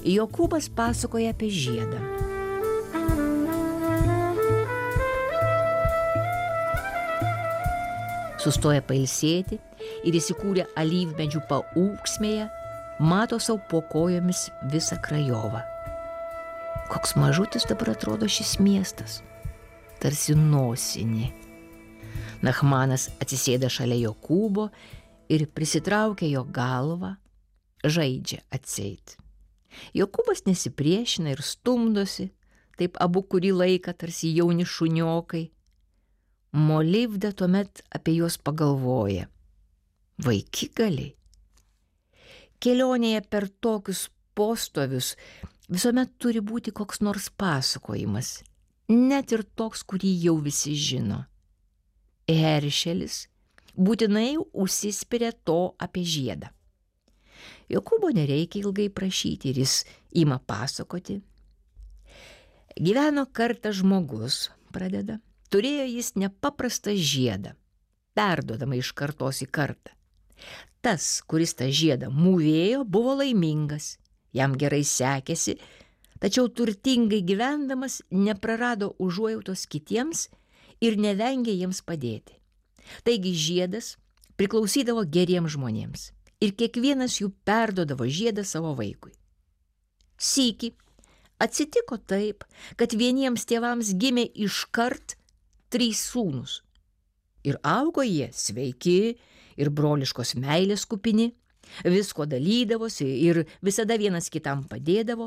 Jokūbas pasakoja apie žiedą. Sustoja pailsėti ir įsikūrė alyvmedžių paūksmėje, mato savo po kojomis visą krajovą. Koks mažutis dabar atrodo šis miestas, tarsi nosinė. Nachmanas atsisėda šalia Jokūbo ir prisitraukia jo galvą, žaidžia atseit. Jokūbas nesipriešina ir stumdosi, taip abu kurį laiką tarsi jauni šuniokai. Molivda tuomet apie juos pagalvoja. Vaikigaliai. Kelionėje per tokius postovius visuomet turi būti koks nors pasakojimas, net ir toks, kurį jau visi žino. Heršelis būtinai užsispiria to apie žiedą. Jokūbo nereikia ilgai prašyti ir jis ima pasakoti. Gyveno kartą žmogus, pradeda, turėjo jis nepaprastą žiedą, perduodamą iš kartos į kartą. Tas, kuris tą žiedą mūvėjo, buvo laimingas, jam gerai sekėsi, tačiau turtingai gyvendamas neprarado užuojautos kitiems ir nevengė jiems padėti. Taigi žiedas priklausydavo geriems žmonėms ir kiekvienas jų perduodavo žiedą savo vaikui. Sykį atsitiko taip, kad vieniems tėvams gimė iškart 3 sūnus. Ir augo jie sveiki ir broliškos meilės kupini, visko dalydavosi ir visada vienas kitam padėdavo.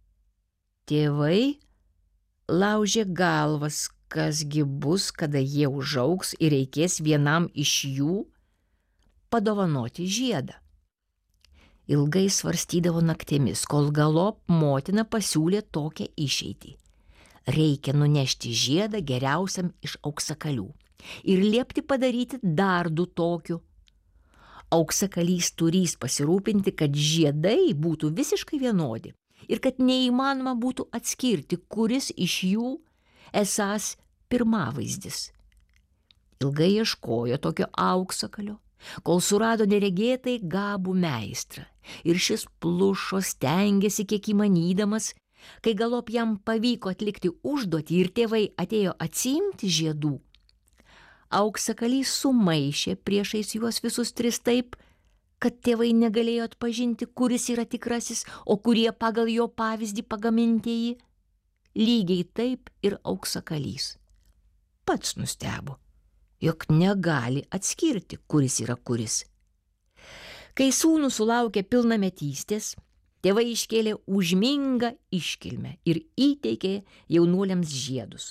Tėvai laužė galvas, kasgi bus, kada jie užaugs ir reikės vienam iš jų padovanoti žiedą. Ilgai svarstydavo naktimis, kol galop motina pasiūlė tokią išeitį. Reikia nunešti žiedą geriausiam iš auksakalių ir liepti padaryti dar 2 tokių. Auksakalys turys pasirūpinti, kad žiedai būtų visiškai vienodi ir kad neįmanoma būtų atskirti, kuris iš jų esąs pirmavaizdis. Ilgai ieškojo tokio auksakalio, kol surado neregėtai gabų meistrą, ir šis plušo, stengėsi kiek įmanydamas, kai galop jam pavyko atlikti užduotį ir tėvai atėjo atsiimti žiedų. Auksakalys sumaišė priešais juos visus 3 taip, kad tėvai negalėjo atpažinti, kuris yra tikrasis, o kurie pagal jo pavyzdį pagamintieji. Lygiai taip ir auksakalys. Pats nustebo, jog negali atskirti, kuris yra kuris. Kai sūnus sulaukė pilnametystės, tėvai iškėlė užmingą iškilmę ir įteikė jaunuoliams žiedus.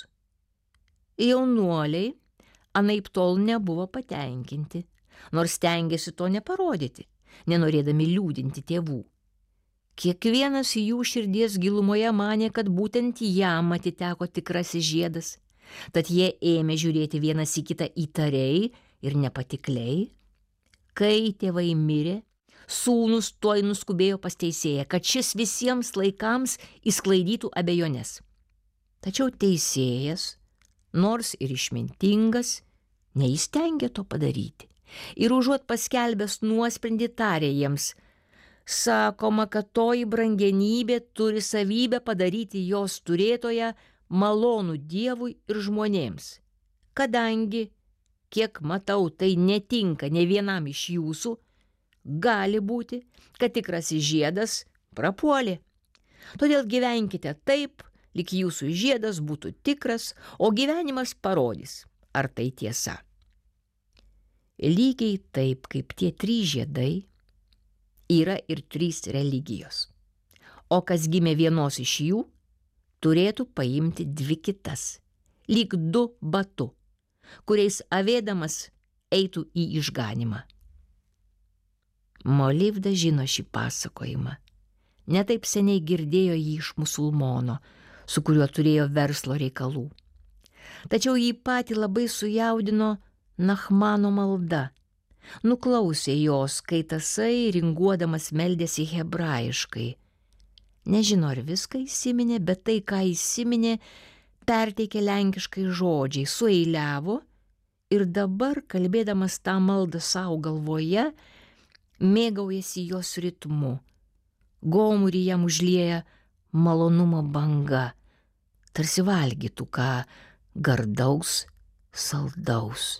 Jaunuoliai anaiptol nebuvo patenkinti, nors stengėsi to neparodyti, nenorėdami liūdinti tėvų. Kiekvienas jų širdies gilumoje manė, kad būtent jam atiteko tikrasis žiedas, tad jie ėmė žiūrėti vienas į kitą įtariai ir nepatikliai. Kai tėvai mirė, sūnus tuoj nuskubėjo pas teisėją, kad šis visiems laikams išsklaidytų abejones. Tačiau teisėjas, nors ir išmintingas, neįstengė to padaryti. Ir užuot paskelbęs nuosprendį tarė jiems, sakoma, kad toji brangenybė turi savybę padaryti jos turėtoją malonų Dievui ir žmonėms. Kadangi, kiek matau, tai netinka ne vienam iš jūsų, gali būti, kad tikrasis žiedas prapuolė. Todėl gyvenkite taip, lyg jūsų žiedas būtų tikras, o gyvenimas parodys, ar tai tiesa. Lygiai taip, kaip tie 3 žiedai, yra ir 3 religijos. O kas gimė vienos iš jų, turėtų paimti 2 kitas, lyg 2 batu, kuriais avėdamas eitų į išganimą. Molivda žino šį pasakojimą. Netaip seniai girdėjo jį iš musulmono, su kuriuo turėjo verslo reikalų. Tačiau jį patį labai sujaudino Nachmano malda. Nuklausė jos, kai tasai ringuodamas meldėsi hebrajiškai. Nežino, ar viską įsiminė, bet tai, ką įsiminė, perteikė lenkiškai žodžiai, sueiliavo ir dabar, kalbėdamas tą maldą savo galvoje, mėgaujasi jos ritmu. gomurį jam užlieja malonumo banga, tarsi valgytų ką gardaus, saldaus.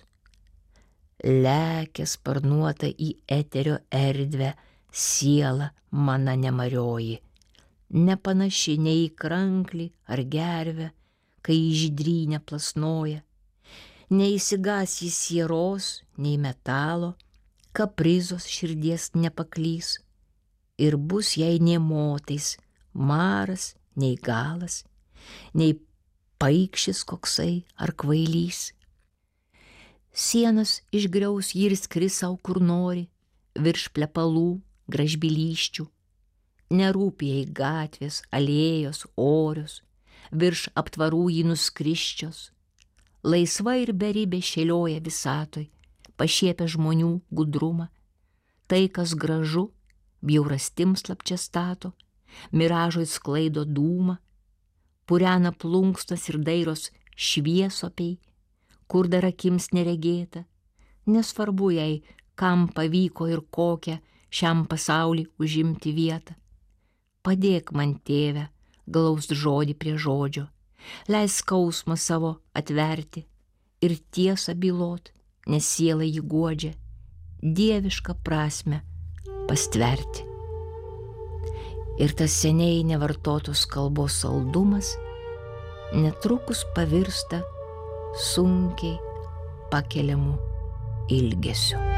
Lekia sparnuota į eterio erdvę siela mana nemarioji, nepanaši nei į kranklį ar gervę, kai į žydrynę plasnoja, neįsigas jis sieros, nei metalo, kaprizos širdies nepaklys, ir bus jai nė motais maras, nei galas, nei paikšis koksai ar kvailys. Sienas išgriaus jį ir skris sau kur nori, virš plepalų, gražbylyščių. Nerūpi jai gatvės, alėjos, orios, virš aptvarų jį nuskrisčios. Laisva ir beribė šėlioja visatoj, pašiepia žmonių gudrumą. Tai, kas gražu, bjaurastim slapčia stato, miražoj sklaido dūmą, purena plunkstas ir dairos šviesopiai, kur dar akims neregėta, nesvarbu jai, kam pavyko ir kokią šiam pasaulį užimti vietą. Padėk man, tėve, glaust žodį prie žodžio, leis skausmą savo atverti ir tiesą bylot, nes siela jį guodžia, dievišką prasmę pastverti. Ir tas seniai nevartotos kalbos saldumas netrukus pavirsta sunkiai pakeliamu ilgesiu.